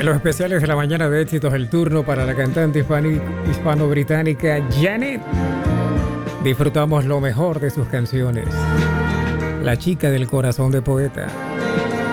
En los especiales de la mañana de éxitos, el turno para la cantante hispano-británica Janet. Disfrutamos lo mejor de sus canciones. La chica del corazón de poeta.